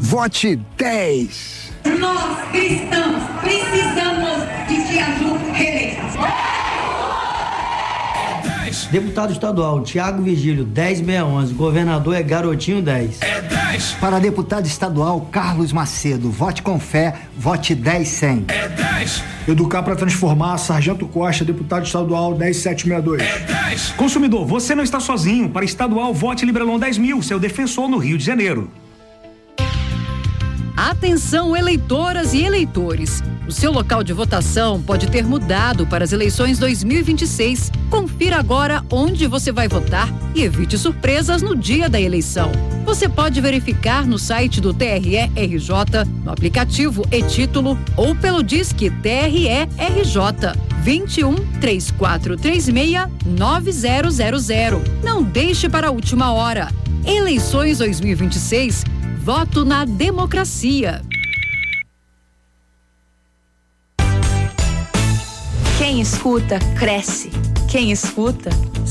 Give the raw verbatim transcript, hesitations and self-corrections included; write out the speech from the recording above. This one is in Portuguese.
Vote dez. Nós, cristãos, precisamos de Tia Ju reeleita. Deputado estadual Tiago Vigílio, dez mil seiscentos e onze. Governador é Garotinho, dez. É dez. Para deputado estadual Carlos Macedo, vote com fé, vote dez cem. É dez. Educar para transformar, Sargento Costa, deputado estadual dez sete sessenta e dois. É dez. Consumidor, você não está sozinho. Para estadual, vote Librelon dez mil, seu defensor no Rio de Janeiro. Atenção, eleitoras e eleitores. O seu local de votação pode ter mudado para as eleições dois mil e vinte e seis. Confira agora onde você vai votar e evite surpresas no dia da eleição. Você pode verificar no site do T R E R J, no aplicativo e-Título ou pelo Disque T R E R J vinte e um, três quatro três seis, nove zero zero zero. Não deixe para a última hora. Eleições dois mil e vinte e seis. Voto na democracia. Quem escuta, cresce. Quem escuta,